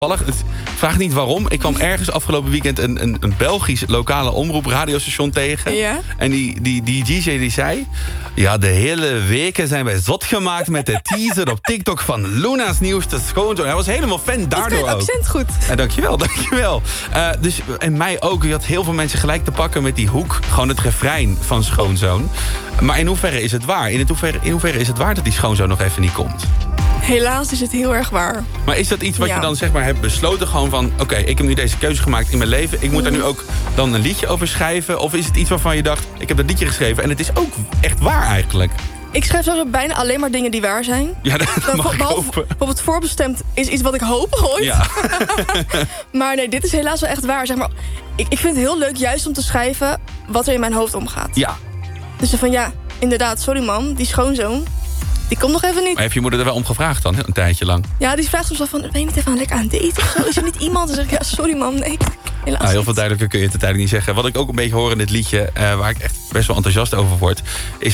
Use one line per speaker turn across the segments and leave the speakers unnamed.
Vraag niet waarom. Ik kwam ergens afgelopen weekend een Belgisch lokale omroep radiostation tegen.
Ja?
En die DJ die zei... Ja, de hele weken zijn wij zot gemaakt met de teaser op TikTok van Luna's nieuwste schoonzoon. Hij was helemaal fan daardoor ook.
Dat accent goed.
Ja, dankjewel. En mij ook. Je had heel veel mensen gelijk te pakken met die hoek. Gewoon het refrein van schoonzoon. Maar in hoeverre is het waar? In hoeverre is het waar dat die schoonzoon nog even niet komt?
Helaas is het heel erg waar.
Maar is dat iets wat je dan zeg maar hebt besloten? Gewoon van, oké, ik heb nu deze keuze gemaakt in mijn leven. Ik moet daar nu ook dan een liedje over schrijven? Of is het iets waarvan je dacht, ik heb dat liedje geschreven... en het is ook echt waar eigenlijk?
Ik schrijf zelfs bijna alleen maar dingen die waar zijn.
Ja, dat mag ik hopen.
Bijvoorbeeld voorbestemd is iets wat ik hoop ooit.
Ja.
Maar nee, dit is helaas wel echt waar. Zeg maar, ik vind het heel leuk juist om te schrijven wat er in mijn hoofd omgaat.
Ja.
Dus van ja, inderdaad, sorry mam, die schoonzoon... Die komt nog even niet.
Maar heeft je moeder er wel om gevraagd dan, een tijdje lang?
Ja, die vraagt soms wel van, ben je niet even lekker aan het daten of zo? Is er niet iemand? Dan zeg ik, ja, sorry mam, nee. Helaas
heel veel duidelijker kun je het uiteindelijk niet zeggen. Wat ik ook een beetje hoor in dit liedje, waar ik echt best wel enthousiast over word... is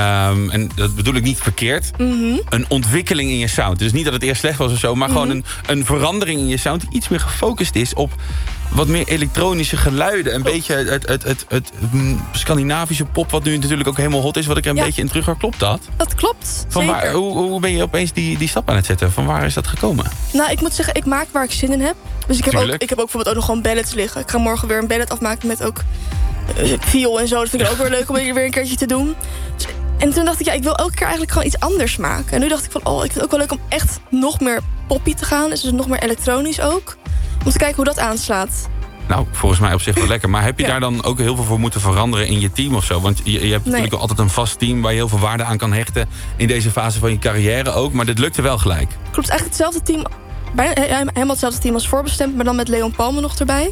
en dat bedoel ik niet verkeerd, een ontwikkeling in je sound. Dus niet dat het eerst slecht was of zo, maar gewoon een verandering in je sound... die iets meer gefocust is op wat meer elektronische geluiden. Een beetje het Scandinavische pop, wat nu natuurlijk ook helemaal hot is... wat ik er een beetje in terug hoor. Klopt dat?
Dat klopt, zeker.
Hoe ben je opeens die stap aan het zetten? Van waar is dat gekomen?
Nou, ik moet zeggen, ik maak waar ik zin in heb. Dus ik heb ook bijvoorbeeld ook nog gewoon ballads liggen. Ik ga morgen weer een ballad afmaken met ook viool en zo. Dat vind ik ook weer leuk om weer een keertje te doen. En toen dacht ik, ik wil elke keer eigenlijk gewoon iets anders maken. En nu dacht ik van, ik vind het ook wel leuk om echt nog meer poppy te gaan. Dus nog meer elektronisch ook. Om te kijken hoe dat aanslaat.
Nou, volgens mij op zich wel lekker. Maar heb je daar dan ook heel veel voor moeten veranderen in je team of zo? Want je hebt natuurlijk altijd een vast team... waar je heel veel waarde aan kan hechten in deze fase van je carrière ook. Maar dit lukte wel gelijk.
Klopt, eigenlijk hetzelfde team... helemaal hetzelfde team als voorbestemd... maar dan met Leon Palme nog erbij.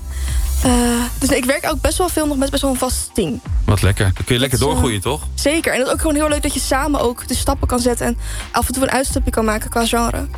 Dus ik werk ook best wel veel nog met best wel een vast team.
Wat lekker. Dan kun je lekker doorgroeien, toch?
Zeker. En het is ook gewoon heel leuk dat je samen ook de stappen kan zetten... en af en toe een uitstapje kan maken qua genre.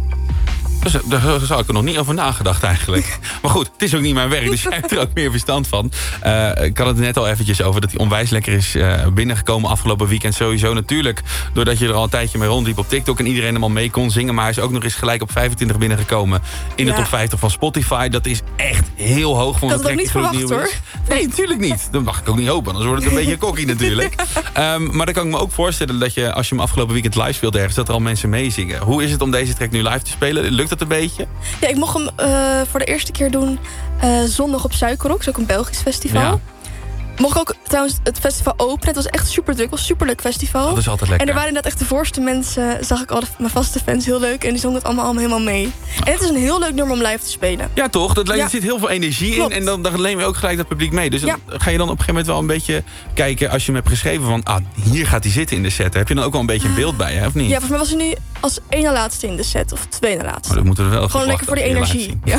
Dus daar zou ik er nog niet over nagedacht eigenlijk. Maar goed, het is ook niet mijn werk, dus jij hebt er ook meer verstand van. Ik had het net al eventjes over dat hij onwijs lekker is binnengekomen afgelopen weekend. Sowieso natuurlijk, doordat je er al een tijdje mee rondliep op TikTok... en iedereen hem al mee kon zingen. Maar hij is ook nog eens gelijk op 25 binnengekomen in de top 50 van Spotify. Dat is echt heel hoog voor een track die gloednieuw is. Hoor. Nee, natuurlijk niet. Dat mag ik ook niet hopen, anders wordt het een beetje kokkie natuurlijk. Maar dan kan ik me ook voorstellen dat je, als je hem afgelopen weekend live speelt ergens... dat er al mensen meezingen. Hoe is het om deze track nu live te spelen? Lukt dat een beetje?
Ja, ik mocht hem voor de eerste keer doen zondag op Suikerrok. Dat is ook een Belgisch festival. Ja. Mocht ik ook trouwens het festival openen. Het was echt super druk. Het was een superleuk festival.
Dat is altijd lekker.
En er waren inderdaad echt de voorste mensen, zag ik al mijn vaste fans heel leuk. En die zongen het allemaal helemaal mee. En het is een heel leuk nummer om live te spelen.
Ja, toch? Er zit heel veel energie in. En dan leen we ook gelijk dat publiek mee. Dus dan ga je dan op een gegeven moment wel een beetje kijken... als je hem hebt geschreven van, hier gaat hij zitten in de set. Heb je dan ook wel een beetje een beeld bij, hè, of niet?
Ja, volgens mij was hij nu als één na laatste in de set. Of twee na laatste.
Maar dat moeten we wel
gewoon lekker voor die energie. Ja.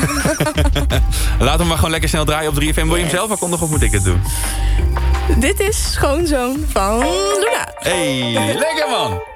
Laat hem maar gewoon lekker snel draaien op 3FM. Wil je hem zelf aankondigen of moet ik het doen?
Dit is Schoonzoon van Luna.
Hey, lekker man!